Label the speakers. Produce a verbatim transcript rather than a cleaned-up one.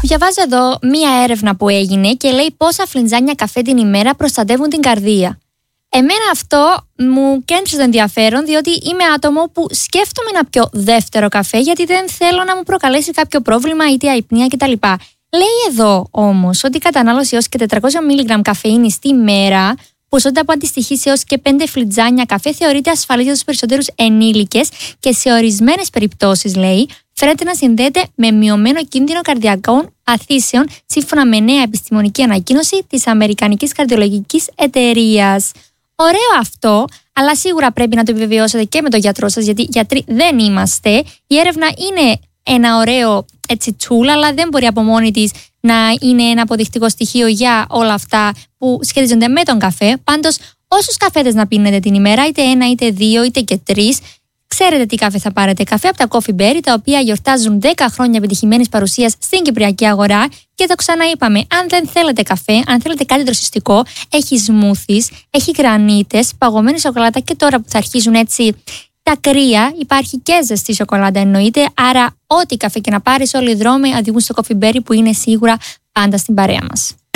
Speaker 1: Διαβάζω εδώ μία έρευνα που έγινε και λέει πόσα φλιτζάνια καφέ την ημέρα προστατεύουν την καρδία. Εμένα αυτό μου κέντρισε το ενδιαφέρον, διότι είμαι άτομο που σκέφτομαι να πιω δεύτερο καφέ, γιατί δεν θέλω να μου προκαλέσει κάποιο πρόβλημα, είτε αϊπνία κτλ. Λέει εδώ όμως ότι η κατανάλωση έως και τετρακόσια μιλιγκράμμ καφεΐνης τη μέρα, ποσότητα που αντιστοιχεί σε έως και πέντε φλιτζάνια καφέ, θεωρείται ασφαλής για τους περισσότερους ενήλικες και σε ορισμένες περιπτώσεις, λέει, φαίνεται να συνδέεται με μειωμένο κίνδυνο καρδιακών παθήσεων, σύμφωνα με νέα επιστημονική ανακοίνωση της Αμερικανικής Καρδιολογικής Εταιρείας. Ωραίο αυτό, αλλά σίγουρα πρέπει να το επιβεβαιώσετε και με τον γιατρό σας, γιατί γιατροί δεν είμαστε. Η έρευνα είναι ένα ωραίο έτσι tool, αλλά δεν μπορεί από μόνη της να είναι ένα αποδεικτικό στοιχείο για όλα αυτά που σχετίζονται με τον καφέ. Πάντως, όσους καφέδες να πίνετε την ημέρα, είτε ένα, είτε δύο, είτε και τρεις, ξέρετε τι καφέ θα πάρετε. Καφέ από τα Coffee Berry, τα οποία γιορτάζουν δέκα χρόνια επιτυχημένης παρουσίας στην κυπριακή αγορά. Και το ξαναείπαμε, αν δεν θέλετε καφέ, αν θέλετε κάτι δροσιστικό, έχει smoothies, έχει γρανίτες, παγωμένη σοκολάτα, και τώρα που θα αρχίζουν έτσι τα κρύα, υπάρχει και ζεστή σοκολάτα εννοείται. Άρα, ό,τι καφέ και να πάρεις, όλοι οι δρόμοι οδηγούν στο Coffee Berry, που είναι σίγουρα πάντα στην παρέα μας.